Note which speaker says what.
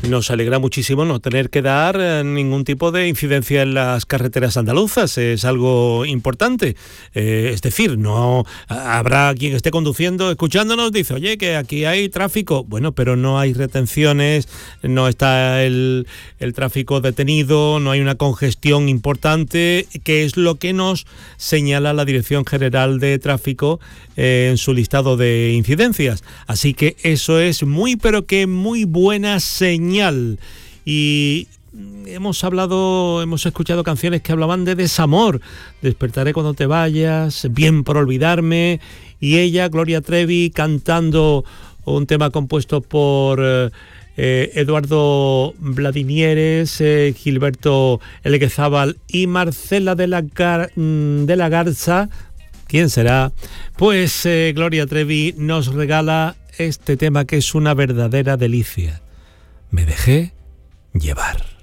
Speaker 1: nos alegra muchísimo no tener que dar ningún tipo de incidencia en las carreteras andaluzas. Es algo importante. Es decir, no habrá quien esté conduciendo, escuchándonos, dice, oye, que aquí hay tráfico. Bueno, pero no hay retenciones, no está el tráfico detenido, no hay una congestión importante, que es lo que nos señala la Dirección General de Tráfico en su listado de incidencias. Así que eso es pero que muy buena señal. Y hemos escuchado canciones que hablaban de desamor. Despertaré cuando te vayas, Bien por olvidarme, y ella, Gloria Trevi, cantando un tema compuesto por Eduardo Vladinieres, Gilberto Elguezábal y Marcela de la Garza. ¿Quién será? Pues Gloria Trevi nos regala este tema que es una verdadera delicia. Me dejé llevar.